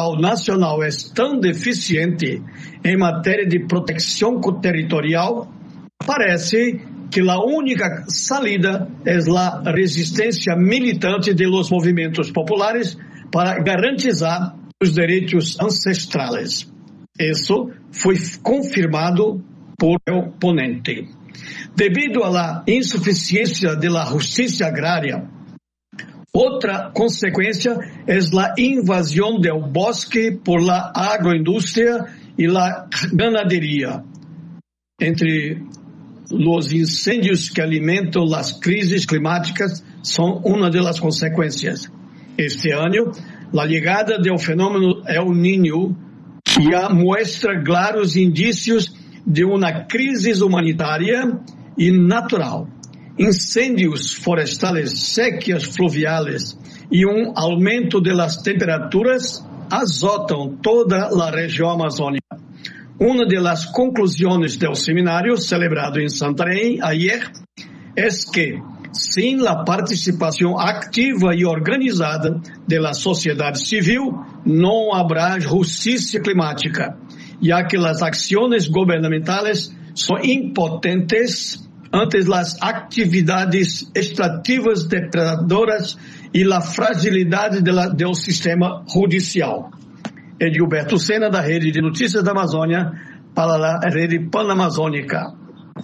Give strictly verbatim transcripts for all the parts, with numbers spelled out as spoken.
ambiental nacional es tan deficiente en materia de protección territorial, parece que la única salida es la resistencia militante de los movimientos populares para garantizar os direitos ancestrais. Isso foi confirmado por el ponente. Debido a la insuficiencia de la justicia agraria, otra consecuencia es la invasión del bosque por la agroindustria y la ganadería. Entre los incendios que alimentan las crisis climáticas son una de las consecuencias. Este año, la llegada del fenómeno El Niño ya muestra claros indicios de una crisis humanitaria y natural. Incendios forestales, sequías fluviales y un aumento de las temperaturas azotan toda la región amazónica. Una de las conclusiones del seminario celebrado en Santarém ayer es que, sin la participación activa y organizada de la sociedad civil, no habrá justicia climática, ya que las acciones gubernamentales son impotentes ante las actividades extractivas depredadoras y la fragilidad de la, del sistema judicial. Edilberto Sena, da Rede de Notícias da Amazônia, para la Rede Panamazónica.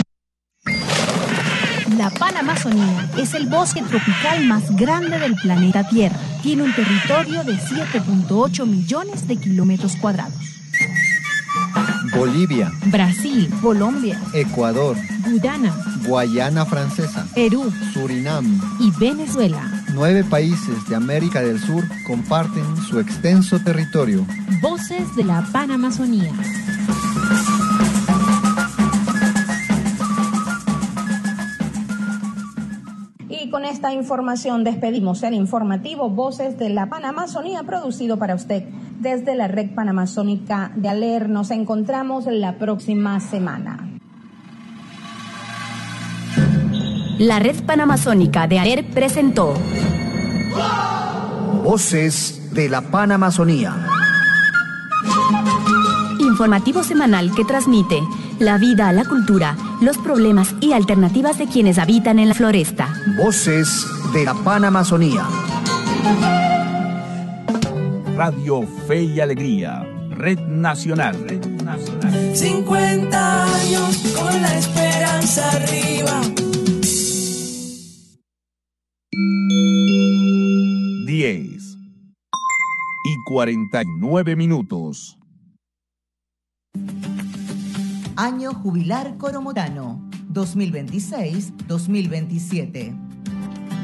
La Panamazonía es el bosque tropical más grande del planeta Tierra. Tiene un territorio de siete punto ocho millones de kilómetros cuadrados. Bolivia, Brasil, Colombia, Ecuador, Guyana, Guayana Francesa, Perú, Surinam y Venezuela. Nueve países de América del Sur comparten su extenso territorio. Voces de la Panamazonía. Y con esta información despedimos el informativo Voces de la Panamazonía, producido para usted desde la Red Panamazónica de ALER. Nos encontramos la próxima semana. La Red Panamazónica de ALER presentó Voces de la Panamazonía. Informativo semanal que transmite la vida, la cultura, los problemas y alternativas de quienes habitan en la floresta. Voces de la Panamazonía. Radio Fe y Alegría, Red Nacional. Red Nacional. cincuenta años con la esperanza arriba. diez y cuarenta y nueve minutos. Año Jubilar Coromotano, dos mil veintiséis dos mil veintisiete.